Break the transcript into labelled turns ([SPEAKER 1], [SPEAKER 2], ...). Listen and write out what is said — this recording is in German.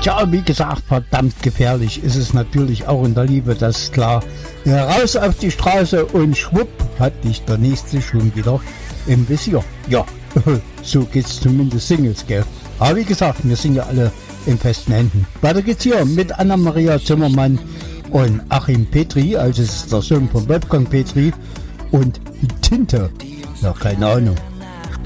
[SPEAKER 1] Tja, wie gesagt, verdammt gefährlich ist es natürlich auch in der Liebe, das ist klar. Raus auf die Straße und schwupp hat dich der Nächste schon wieder im Visier. Ja, so geht's zumindest Singles, gell. Aber wie gesagt, wir sind ja alle in festen Händen. Weiter geht's hier mit Anna-Maria Zimmermann und Achim Petri, also es ist der Sohn von Wolfgang Petri und Tinte. Ja, keine Ahnung.